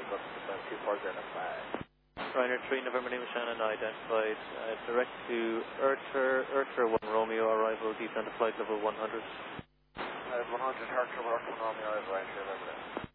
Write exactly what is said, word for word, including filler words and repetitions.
got the two four zero five. Ryanair three, November name is Shannon, identified. Uh, direct to Earther, Earther one Romeo, arrival, descend to flight level one hundred. Uh, one hundred, Hertha one Romeo, arrival, right here,